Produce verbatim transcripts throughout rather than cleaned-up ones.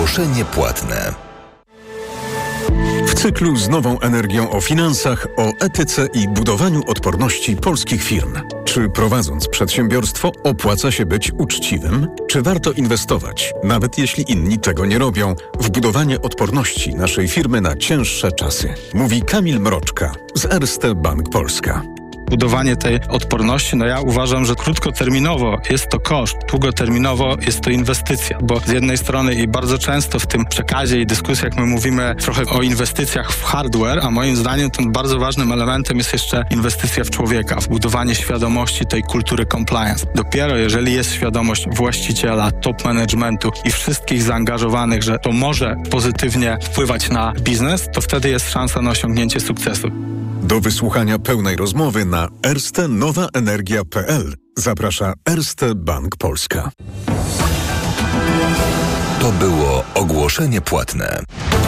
Ogłoszenie płatne. W cyklu z nową energią o finansach, o etyce i budowaniu odporności polskich firm. Czy prowadząc przedsiębiorstwo opłaca się być uczciwym? Czy warto inwestować, nawet jeśli inni tego nie robią, w budowanie odporności naszej firmy na cięższe czasy? Mówi Kamil Mroczka z Erste Bank Polska. Budowanie tej odporności, no ja uważam, że krótkoterminowo jest to koszt, długoterminowo jest to inwestycja, bo z jednej strony i bardzo często w tym przekazie i dyskusjach my mówimy trochę o inwestycjach w hardware, a moim zdaniem tym bardzo ważnym elementem jest jeszcze inwestycja w człowieka, w budowanie świadomości tej kultury compliance. Dopiero jeżeli jest świadomość właściciela, top managementu i wszystkich zaangażowanych, że to może pozytywnie wpływać na biznes, to wtedy jest szansa na osiągnięcie sukcesu. Do wysłuchania pełnej rozmowy na erste nowa energia kropka pe el zaprasza Erste Bank Polska. To było ogłoszenie płatne.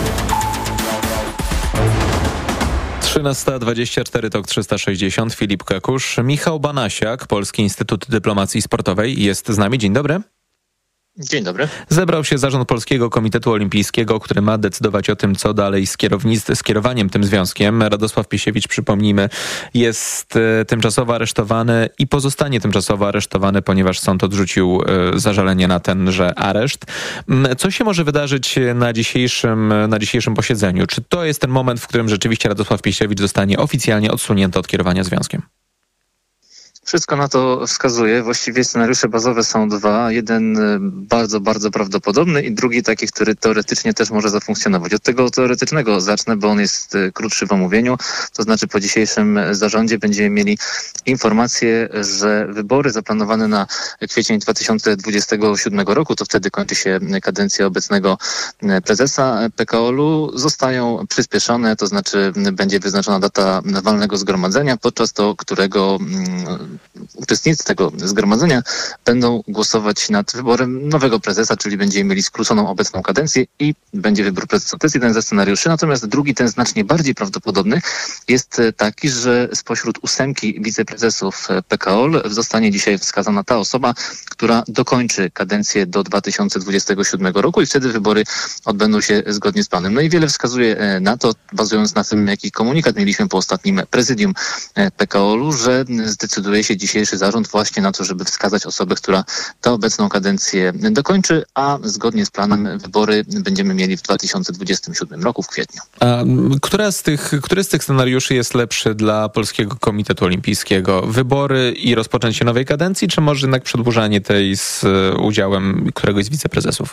trzynasta dwadzieścia cztery, tok trzysta sześćdziesiąt, Filip Kekusz. Michał Banasiak, Polski Instytut Dyplomacji Sportowej jest z nami. Dzień dobry. Dzień dobry. Zebrał się zarząd Polskiego Komitetu Olimpijskiego, który ma decydować o tym, co dalej z, kierownic- z kierowaniem tym związkiem. Radosław Piesiewicz, przypomnijmy, jest e, tymczasowo aresztowany i pozostanie tymczasowo aresztowany, ponieważ sąd odrzucił e, zażalenie na tenże areszt. Co się może wydarzyć na dzisiejszym, na dzisiejszym posiedzeniu? Czy to jest ten moment, w którym rzeczywiście Radosław Piesiewicz zostanie oficjalnie odsunięty od kierowania związkiem? Wszystko na to wskazuje. Właściwie scenariusze bazowe są dwa. Jeden bardzo, bardzo prawdopodobny i drugi taki, który teoretycznie też może zafunkcjonować. Od tego teoretycznego zacznę, bo on jest krótszy w omówieniu. To znaczy po dzisiejszym zarządzie będziemy mieli informację, że wybory zaplanowane na kwiecień dwa tysiące dwudziestego siódmego roku, to wtedy kończy się kadencja obecnego prezesa P K O L-u, zostają przyspieszone, to znaczy będzie wyznaczona data walnego zgromadzenia, podczas to którego uczestnicy tego zgromadzenia będą głosować nad wyborem nowego prezesa, czyli będziemy mieli skróconą obecną kadencję i będzie wybór prezesa. To jest jeden ze scenariuszy. Natomiast drugi, ten znacznie bardziej prawdopodobny, jest taki, że spośród ósemki wiceprezesów P K O L zostanie dzisiaj wskazana ta osoba, która dokończy kadencję do dwa tysiące dwudziestego siódmego roku i wtedy wybory odbędą się zgodnie z planem. No i wiele wskazuje na to, bazując na tym, jaki komunikat mieliśmy po ostatnim prezydium P K O L-u, że zdecyduje się dzisiejszy zarząd właśnie na to, żeby wskazać osobę, która tę obecną kadencję dokończy, a zgodnie z planem wybory będziemy mieli w dwa tysiące dwudziestym siódmym roku w kwietniu. A która z tych, który z tych scenariuszy jest lepszy dla Polskiego Komitetu Olimpijskiego? Wybory i rozpoczęcie nowej kadencji, czy może jednak przedłużanie tej z udziałem któregoś z wiceprezesów?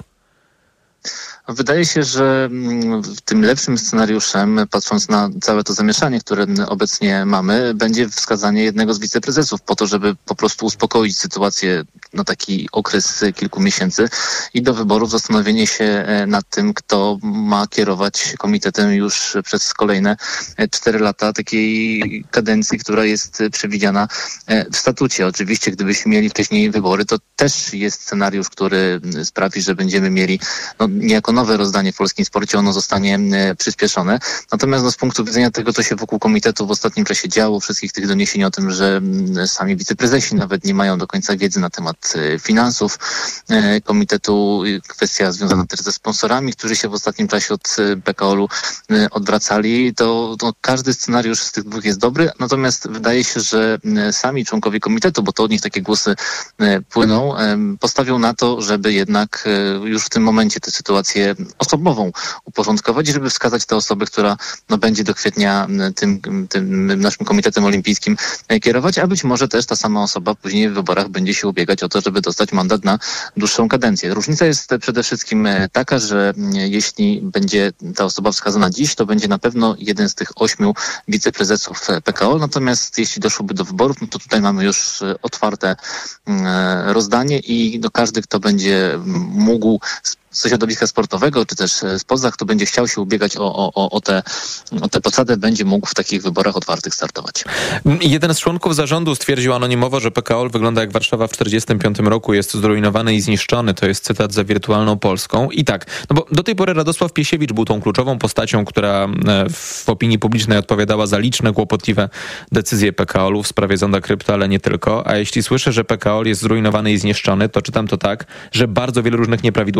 Wydaje się, że tym lepszym scenariuszem, patrząc na całe to zamieszanie, które obecnie mamy, będzie wskazanie jednego z wiceprezesów po to, żeby po prostu uspokoić sytuację na taki okres kilku miesięcy i do wyborów zastanowienie się nad tym, kto ma kierować komitetem już przez kolejne cztery lata takiej kadencji, która jest przewidziana w statucie. Oczywiście, gdybyśmy mieli wcześniej wybory, to też jest scenariusz, który sprawi, że będziemy mieli no, niejako nowe rozdanie w polskim sporcie, ono zostanie e, przyspieszone. Natomiast no, z punktu widzenia tego, co się wokół komitetu w ostatnim czasie działo, wszystkich tych doniesień o tym, że m, sami wiceprezesi nawet nie mają do końca wiedzy na temat e, finansów e, komitetu, kwestia związana też ze sponsorami, którzy się w ostatnim czasie od e, P K O L-u e, odwracali, to, to każdy scenariusz z tych dwóch jest dobry, natomiast wydaje się, że e, sami członkowie komitetu, bo to od nich takie głosy e, płyną, e, postawią na to, żeby jednak e, już w tym momencie tę sytuację osobową uporządkować, żeby wskazać tę osobę, która no, będzie do kwietnia tym, tym naszym Komitetem Olimpijskim kierować, a być może też ta sama osoba później w wyborach będzie się ubiegać o to, żeby dostać mandat na dłuższą kadencję. Różnica jest przede wszystkim taka, że jeśli będzie ta osoba wskazana dziś, to będzie na pewno jeden z tych ośmiu wiceprezesów P K O L, natomiast jeśli doszłoby do wyborów, no to tutaj mamy już otwarte rozdanie i no, każdy, kto będzie mógł ze środowiska sportowego, czy też spoza, kto będzie chciał się ubiegać o, o, o, tę, o tę posadę, będzie mógł w takich wyborach otwartych startować. Jeden z członków zarządu stwierdził anonimowo, że P K O L wygląda jak Warszawa w czterdziestym piątym roku, jest zrujnowany i zniszczony. To jest cytat za Wirtualną Polską. I tak, no bo do tej pory Radosław Piesiewicz był tą kluczową postacią, która w opinii publicznej odpowiadała za liczne, kłopotliwe decyzje P K O L-u w sprawie Zonda Krypto, ale nie tylko. A jeśli słyszę, że P K O L jest zrujnowany i zniszczony, to czytam to tak, że bardzo wiele różnych nieprawidłowości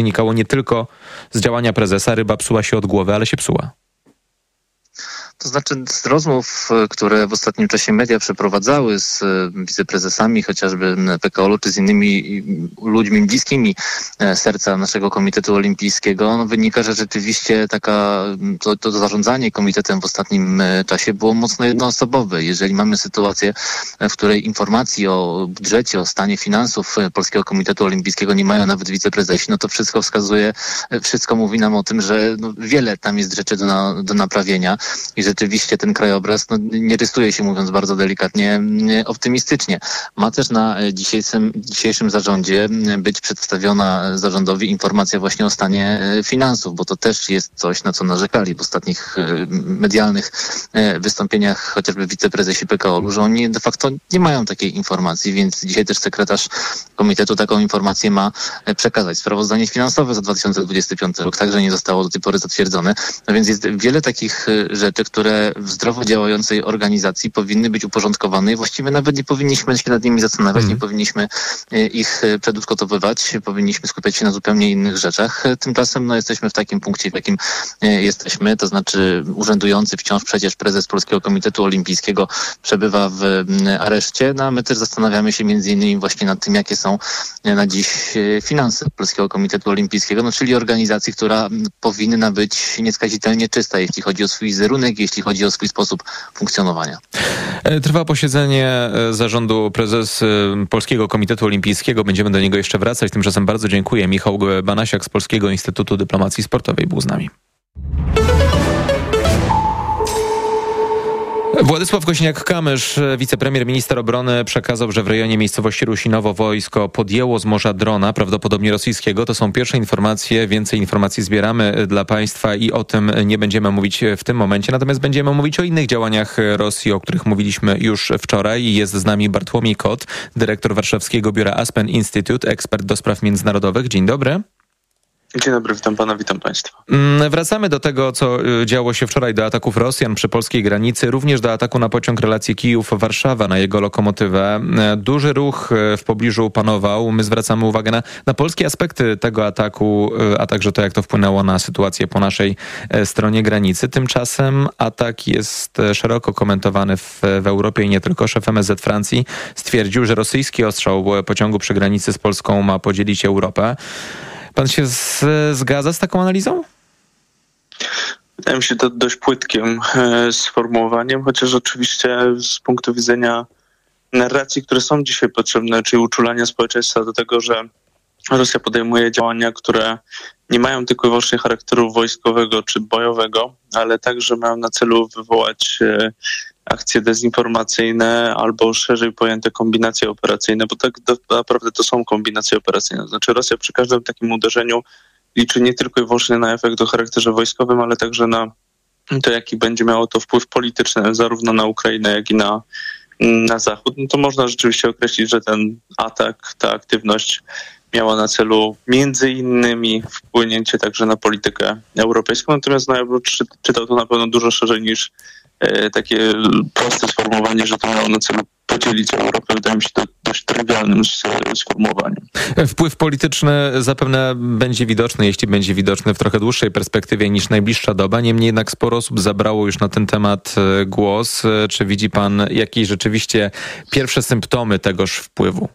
wynikało nie tylko z działania prezesa, ryba psuła się od głowy, ale się psuła. To znaczy z rozmów, które w ostatnim czasie media przeprowadzały z wiceprezesami chociażby P K O L-u czy z innymi ludźmi bliskimi serca naszego Komitetu Olimpijskiego, no wynika, że rzeczywiście taka, to, to zarządzanie komitetem w ostatnim czasie było mocno jednoosobowe. Jeżeli mamy sytuację, w której informacji o budżecie, o stanie finansów Polskiego Komitetu Olimpijskiego nie mają nawet wiceprezesi, no to wszystko wskazuje, wszystko mówi nam o tym, że no wiele tam jest rzeczy do, na, do naprawienia. I rzeczywiście ten krajobraz no, nie rysuje się, mówiąc bardzo delikatnie, optymistycznie. Ma też na dzisiejszym, dzisiejszym zarządzie być przedstawiona zarządowi informacja właśnie o stanie finansów, bo to też jest coś, na co narzekali w ostatnich medialnych wystąpieniach chociażby wiceprezesi P K O L-u, że oni de facto nie mają takiej informacji, więc dzisiaj też sekretarz komitetu taką informację ma przekazać. Sprawozdanie finansowe za dwa tysiące dwudziesty piąty rok także nie zostało do tej pory zatwierdzone, no więc jest wiele takich rzeczy, które w zdrowo działającej organizacji powinny być uporządkowane i właściwie nawet nie powinniśmy się nad nimi zastanawiać, mm. nie powinniśmy ich przedyskutowywać, powinniśmy skupiać się na zupełnie innych rzeczach. Tymczasem no, jesteśmy w takim punkcie, w jakim jesteśmy, to znaczy urzędujący wciąż przecież prezes Polskiego Komitetu Olimpijskiego przebywa w areszcie, no a my też zastanawiamy się między innymi właśnie nad tym, jakie są na dziś finanse Polskiego Komitetu Olimpijskiego, no czyli organizacji, która powinna być nieskazitelnie czysta, jeśli chodzi o swój wizerunek, jeśli chodzi o swój sposób funkcjonowania. Trwa posiedzenie zarządu prezes Polskiego Komitetu Olimpijskiego. Będziemy do niego jeszcze wracać. Tymczasem bardzo dziękuję. Michał Banasiak z Polskiego Instytutu Dyplomacji Sportowej był z nami. Władysław Kosiniak-Kamysz, wicepremier, minister obrony, przekazał, że w rejonie miejscowości Rusinowo wojsko podjęło z morza drona, prawdopodobnie rosyjskiego. To są pierwsze informacje, więcej informacji zbieramy dla państwa i o tym nie będziemy mówić w tym momencie. Natomiast będziemy mówić o innych działaniach Rosji, o których mówiliśmy już wczoraj. Jest z nami Bartłomiej Kot, dyrektor warszawskiego biura Aspen Institute, ekspert do spraw międzynarodowych. Dzień dobry. Dzień dobry, witam pana, witam państwa. Wracamy do tego, co działo się wczoraj, do ataków Rosjan przy polskiej granicy, również do ataku na pociąg relacji Kijów-Warszawa, na jego lokomotywę. Duży ruch w pobliżu panował. My zwracamy uwagę na, na polskie aspekty tego ataku, a także to, jak to wpłynęło na sytuację po naszej stronie granicy. Tymczasem atak jest szeroko komentowany w, w Europie i nie tylko. Szef M S Z Francji stwierdził, że rosyjski ostrzał pociągu przy granicy z Polską ma podzielić Europę. Pan się z, zgadza z taką analizą? Wydaje mi się to dość płytkim e, sformułowaniem, chociaż oczywiście z punktu widzenia narracji, które są dzisiaj potrzebne, czyli uczulania społeczeństwa do tego, że Rosja podejmuje działania, które nie mają tylko i wyłącznie charakteru wojskowego czy bojowego, ale także mają na celu wywołać e, akcje dezinformacyjne albo szerzej pojęte kombinacje operacyjne, bo tak naprawdę to są kombinacje operacyjne. Znaczy Rosja przy każdym takim uderzeniu liczy nie tylko i wyłącznie na efekt o charakterze wojskowym, ale także na to, jaki będzie miało to wpływ polityczny zarówno na Ukrainę, jak i na, na Zachód. No to można rzeczywiście określić, że ten atak, ta aktywność miała na celu między innymi wpłynięcie także na politykę europejską, natomiast no, ja bym czy, czytał to na pewno dużo szerzej niż e, takie proste sformułowanie, że to miało na celu podzielić Europę. Wydaje mi się to dość trywialnym sformułowaniem. Wpływ polityczny zapewne będzie widoczny, jeśli będzie widoczny w trochę dłuższej perspektywie niż najbliższa doba. Niemniej jednak sporo osób zabrało już na ten temat głos. Czy widzi pan jakieś rzeczywiście pierwsze symptomy tegoż wpływu?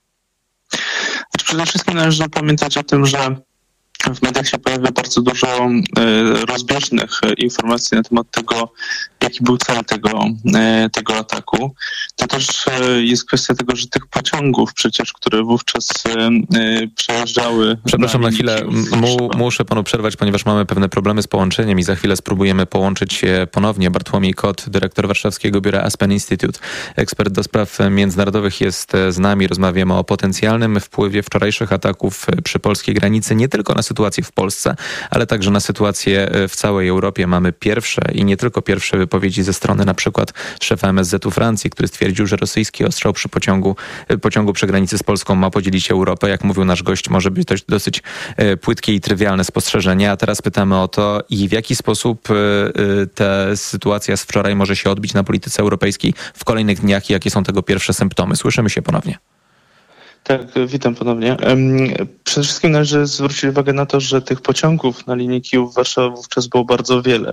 Przede wszystkim należy pamiętać o tym, że w mediach się pojawia bardzo dużo y, rozbieżnych informacji na temat tego, jaki był cel tego, y, tego ataku. To też y, jest kwestia tego, że tych pociągów przecież, które wówczas y, przejeżdżały... Przepraszam na, na chwilę, mu, muszę panu przerwać, ponieważ mamy pewne problemy z połączeniem i za chwilę spróbujemy połączyć się ponownie. Bartłomiej Kot, dyrektor warszawskiego biura Aspen Institute, ekspert do spraw międzynarodowych, jest z nami. Rozmawiamy o potencjalnym wpływie wczorajszych ataków przy polskiej granicy, nie tylko na sytuację w Polsce, ale także na sytuację w całej Europie. Mamy pierwsze i nie tylko pierwsze wypowiedzi ze strony na przykład szefa M S Z-u Francji, który stwierdził, że rosyjski ostrzał przy pociągu, pociągu przy granicy z Polską ma podzielić Europę. Jak mówił nasz gość, może być to dosyć płytkie i trywialne spostrzeżenie. A teraz pytamy o to, i w jaki sposób ta sytuacja z wczoraj może się odbić na polityce europejskiej w kolejnych dniach i jakie są tego pierwsze symptomy. Słyszymy się ponownie. Tak, witam ponownie. Przede wszystkim należy zwrócić uwagę na to, że tych pociągów na linii Kijów-Warszawa wówczas było bardzo wiele.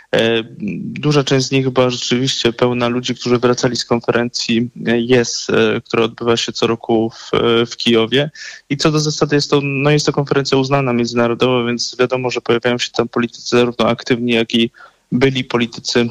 Duża część z nich była rzeczywiście pełna ludzi, którzy wracali z konferencji jest, która odbywa się co roku w, w Kijowie. I co do zasady jest to, no jest to konferencja uznana międzynarodowo, więc wiadomo, że pojawiają się tam politycy zarówno aktywni, jak i byli politycy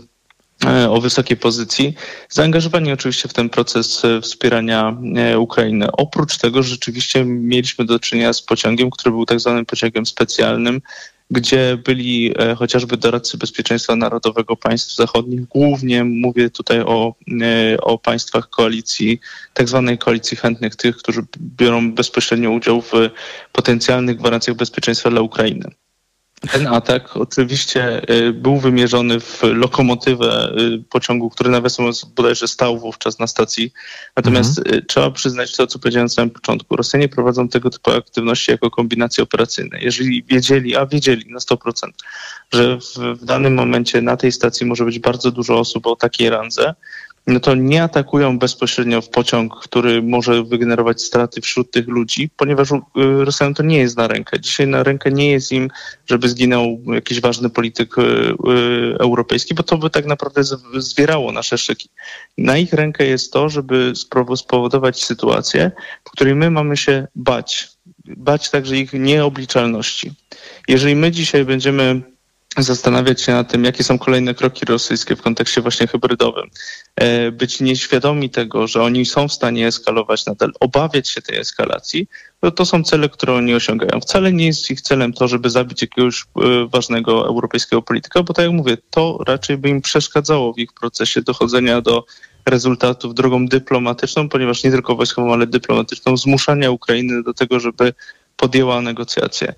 o wysokiej pozycji, zaangażowani oczywiście w ten proces wspierania Ukrainy. Oprócz tego rzeczywiście mieliśmy do czynienia z pociągiem, który był tak zwanym pociągiem specjalnym, gdzie byli chociażby doradcy bezpieczeństwa narodowego państw zachodnich. Głównie mówię tutaj o, o państwach koalicji, tak zwanej koalicji chętnych, tych, którzy biorą bezpośrednio udział w potencjalnych gwarancjach bezpieczeństwa dla Ukrainy. Ten atak oczywiście był wymierzony w lokomotywę pociągu, który nawiasem mówiąc bodajże stał wówczas na stacji. Natomiast mhm. trzeba przyznać to, co powiedziałem na samym początku. Rosjanie prowadzą tego typu aktywności jako kombinacje operacyjne. Jeżeli wiedzieli, a wiedzieli na sto procent, że w, w danym momencie na tej stacji może być bardzo dużo osób o takiej randze, no to nie atakują bezpośrednio w pociąg, który może wygenerować straty wśród tych ludzi, ponieważ Rosjanom to nie jest na rękę. Dzisiaj na rękę nie jest im, żeby zginął jakiś ważny polityk europejski, bo to by tak naprawdę zwierało nasze szyki. Na ich rękę jest to, żeby spowodować sytuację, w której my mamy się bać. Bać także ich nieobliczalności. Jeżeli my dzisiaj będziemy zastanawiać się nad tym, jakie są kolejne kroki rosyjskie w kontekście właśnie hybrydowym, być nieświadomi tego, że oni są w stanie eskalować nadal, obawiać się tej eskalacji, to to są cele, które oni osiągają. Wcale nie jest ich celem to, żeby zabić jakiegoś ważnego europejskiego polityka, bo tak jak mówię, to raczej by im przeszkadzało w ich procesie dochodzenia do rezultatów drogą dyplomatyczną, ponieważ nie tylko wojskową, ale dyplomatyczną, zmuszania Ukrainy do tego, żeby podjęła negocjacje.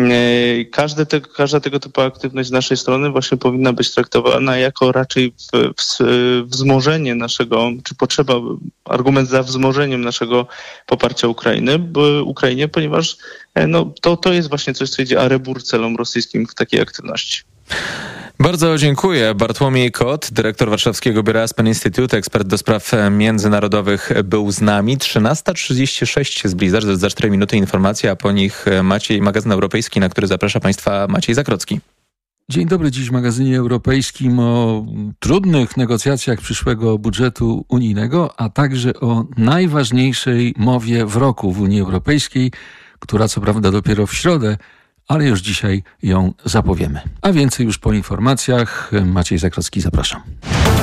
Każde te, każda tego typu aktywność z naszej strony właśnie powinna być traktowana jako raczej w, w, wzmożenie naszego, czy potrzeba, argument za wzmożeniem naszego poparcia Ukrainy, bo Ukrainie, ponieważ no, to, to jest właśnie coś, co idzie a rebur celom rosyjskim w takiej aktywności. Bardzo dziękuję. Bartłomiej Kot, dyrektor warszawskiego biura Aspen Institute, ekspert do spraw międzynarodowych, był z nami. trzynasta trzydzieści sześć z Blizzard, za cztery minuty informacja, a po nich Maciej, magazyn europejski, na który zaprasza Państwa Maciej Zakrocki. Dzień dobry. Dziś w magazynie europejskim o trudnych negocjacjach przyszłego budżetu unijnego, a także o najważniejszej mowie w roku w Unii Europejskiej, która co prawda dopiero w środę, ale już dzisiaj ją zapowiemy. A więcej już po informacjach. Maciej Zakrocki, zapraszam.